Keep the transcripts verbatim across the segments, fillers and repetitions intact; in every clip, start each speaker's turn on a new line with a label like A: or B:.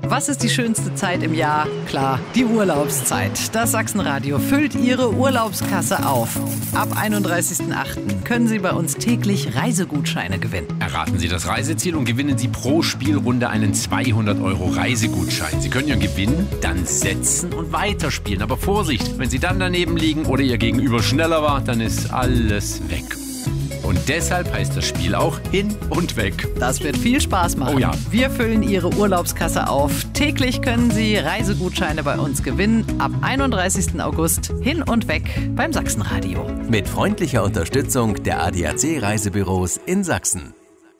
A: Was ist die schönste Zeit im Jahr? Klar, die Urlaubszeit. Das Sachsenradio füllt Ihre Urlaubskasse auf. Ab einunddreißigsten achten können Sie bei uns täglich Reisegutscheine gewinnen.
B: Erraten Sie das Reiseziel und gewinnen Sie pro Spielrunde einen zweihundert Euro Reisegutschein. Sie können Ihren Gewinn dann setzen und weiterspielen. Aber Vorsicht, wenn Sie dann daneben liegen oder Ihr Gegenüber schneller war, dann ist alles weg. Und deshalb heißt das Spiel auch Hin und Weg.
A: Das wird viel Spaß machen.
B: Oh ja.
A: Wir füllen Ihre Urlaubskasse auf. Täglich können Sie Reisegutscheine bei uns gewinnen. Ab einunddreißigsten August Hin und Weg beim Sachsenradio.
C: Mit freundlicher Unterstützung der A D A C-Reisebüros in Sachsen.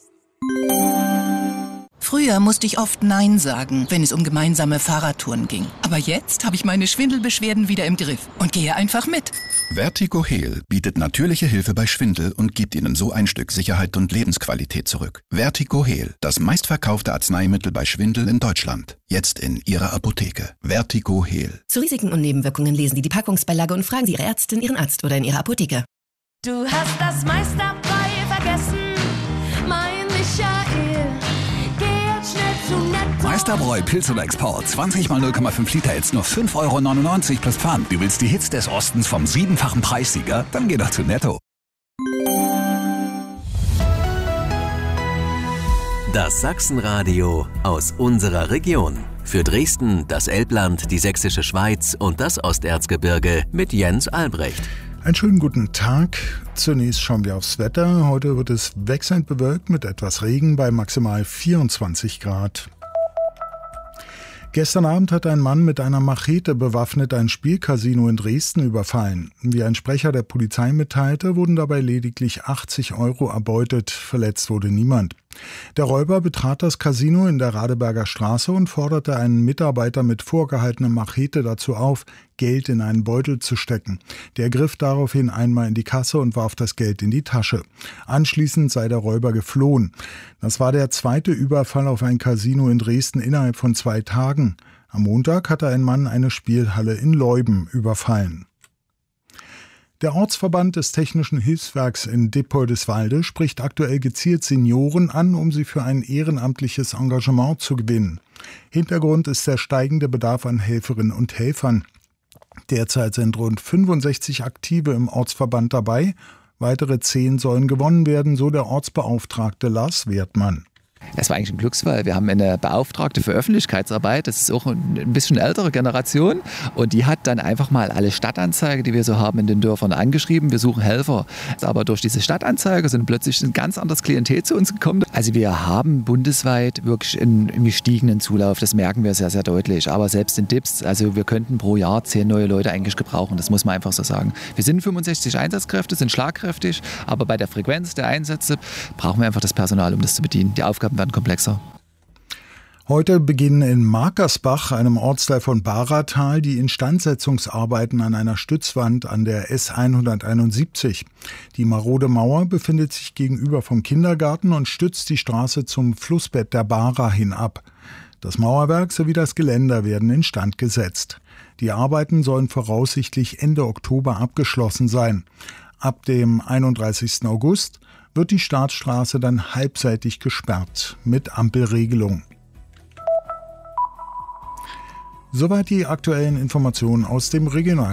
D: Früher musste ich oft Nein sagen, wenn es um gemeinsame Fahrradtouren ging. Aber jetzt habe ich meine Schwindelbeschwerden wieder im Griff und gehe einfach mit.
E: Vertigo Heal bietet natürliche Hilfe bei Schwindel und gibt Ihnen so ein Stück Sicherheit und Lebensqualität zurück. Vertigo Heal, das meistverkaufte Arzneimittel bei Schwindel in Deutschland. Jetzt in Ihrer Apotheke. Vertigo Heal.
F: Zu Risiken und Nebenwirkungen lesen Sie die Packungsbeilage und fragen Sie Ihre Ärztin, Ihren Arzt oder in Ihrer Apotheke.
G: Du hast das meiste dabei vergessen, mein Michael. Geh jetzt schnell zu Netto.
H: Meisterbräu Pilz oder Export. zwanzig mal null Komma fünf Liter jetzt nur fünf Euro neunundneunzig plus Pfand. Du willst die Hits des Ostens vom siebenfachen Preissieger? Dann geh doch zu Netto.
C: Das Sachsenradio aus unserer Region. Für Dresden, das Elbland, die Sächsische Schweiz und das Osterzgebirge mit Jens Albrecht.
I: Einen schönen guten Tag. Zunächst schauen wir aufs Wetter. Heute wird es wechselnd bewölkt mit etwas Regen bei maximal vierundzwanzig Grad. Gestern Abend hat ein Mann mit einer Machete bewaffnet ein Spielcasino in Dresden überfallen. Wie ein Sprecher der Polizei mitteilte, wurden dabei lediglich achtzig Euro erbeutet. Verletzt wurde niemand. Der Räuber betrat das Casino in der Radeberger Straße und forderte einen Mitarbeiter mit vorgehaltener Machete dazu auf, Geld in einen Beutel zu stecken. Der griff daraufhin einmal in die Kasse und warf das Geld in die Tasche. Anschließend sei der Räuber geflohen. Das war der zweite Überfall auf ein Casino in Dresden innerhalb von zwei Tagen. Am Montag hatte ein Mann eine Spielhalle in Leuben überfallen. Der Ortsverband des Technischen Hilfswerks in Dippoldiswalde spricht aktuell gezielt Senioren an, um sie für ein ehrenamtliches Engagement zu gewinnen. Hintergrund ist der steigende Bedarf an Helferinnen und Helfern. Derzeit sind rund fünfundsechzig Aktive im Ortsverband dabei. Weitere zehn sollen gewonnen werden, so der Ortsbeauftragte Lars Wertmann.
J: Das war eigentlich ein Glücksfall. Wir haben eine Beauftragte für Öffentlichkeitsarbeit, das ist auch ein bisschen ältere Generation und die hat dann einfach mal alle Stadtanzeigen, die wir so haben in den Dörfern angeschrieben, wir suchen Helfer. Aber durch diese Stadtanzeige sind plötzlich ein ganz anderes Klientel zu uns gekommen. Also wir haben bundesweit wirklich einen, einen gestiegenen Zulauf, das merken wir sehr, sehr deutlich. Aber selbst in Dips, also wir könnten pro Jahr zehn neue Leute eigentlich gebrauchen, das muss man einfach so sagen. Wir sind fünfundsechzig Einsatzkräfte, sind schlagkräftig, aber bei der Frequenz der Einsätze brauchen wir einfach das Personal, um das zu bedienen. Die Aufgaben werden komplexer.
I: Heute beginnen in Markersbach, einem Ortsteil von Bahratal, die Instandsetzungsarbeiten an einer Stützwand an der S hunderteinundsiebzig. Die marode Mauer befindet sich gegenüber vom Kindergarten und stützt die Straße zum Flussbett der Bahra hinab. Das Mauerwerk sowie das Geländer werden instand gesetzt. Die Arbeiten sollen voraussichtlich Ende Oktober abgeschlossen sein. Ab dem einunddreißigsten August wird die Staatsstraße dann halbseitig gesperrt mit Ampelregelung. Soweit die aktuellen Informationen aus dem Regional.